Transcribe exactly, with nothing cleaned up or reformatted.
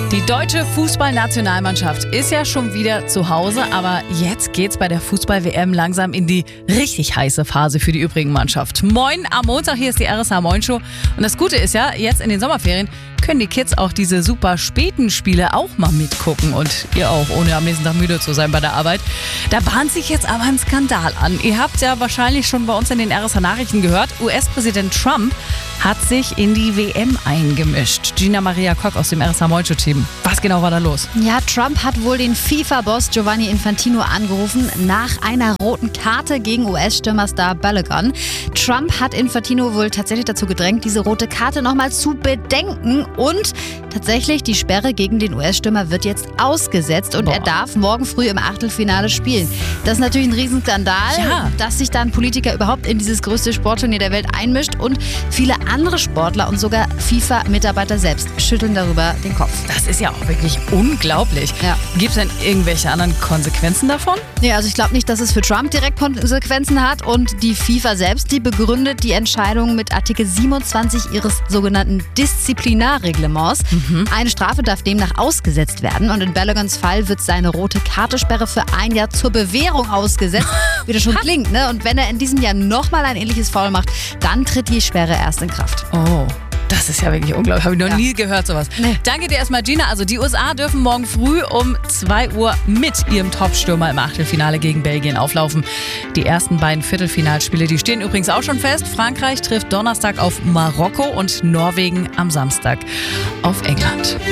Die deutsche Fußballnationalmannschaft ist ja schon wieder zu Hause, aber jetzt geht's bei der Fußball-W M langsam in die richtig heiße Phase für die übrigen Mannschaft. Moin, am Montag, hier ist die R S H Moin Show. Und das Gute ist ja, jetzt in den Sommerferien können die Kids auch diese super späten Spiele auch mal mitgucken. Und ihr auch, ohne am nächsten Tag müde zu sein bei der Arbeit. Da bahnt sich jetzt aber ein Skandal an. Ihr habt ja wahrscheinlich schon bei uns in den R S H-Nachrichten gehört, U S-Präsident Trump hat sich in die W M eingemischt. Gina Maria Kock aus dem R S H Moin Show-Team. Was genau war da los? Ja, Trump hat wohl den FIFA-Boss Giovanni Infantino angerufen nach einer roten Karte gegen U S-Stürmerstar Balogun. Trump hat Infantino wohl tatsächlich dazu gedrängt, diese rote Karte nochmal zu bedenken. Und tatsächlich, die Sperre gegen den U S-Stürmer wird jetzt ausgesetzt und Boah. er darf morgen früh im Achtelfinale spielen. Das ist natürlich ein Riesenskandal, Ja. dass sich da ein Politiker überhaupt in dieses größte Sportturnier der Welt einmischt. Und viele andere Sportler und sogar FIFA-Mitarbeiter selbst schütteln darüber den Kopf. Das ist ja auch wirklich unglaublich. Ja. Gibt es denn irgendwelche anderen Konsequenzen davon? Ja, also ich glaube nicht, dass es für Trump direkt Konsequenzen hat. Und die FIFA selbst, die begründet die Entscheidung mit Artikel siebenundzwanzig ihres sogenannten Disziplinarreglements. Mhm. Eine Strafe darf demnach ausgesetzt werden. Und in Baloguns Fall wird seine rote Kartesperre für ein Jahr zur Bewährung ausgesetzt. Wie das schon klingt, ne? Und wenn er in diesem Jahr nochmal ein ähnliches Foul macht, dann tritt die Sperre erst in Kraft. Oh. Das ist ja wirklich unglaublich. Habe ich noch Ja. nie gehört, sowas. Nee. Danke dir erstmal, Gina. Also die U S A dürfen morgen früh um zwei Uhr mit ihrem Topstürmer im Achtelfinale gegen Belgien auflaufen. Die ersten beiden Viertelfinalspiele, die stehen übrigens auch schon fest. Frankreich trifft Donnerstag auf Marokko und Norwegen am Samstag auf England.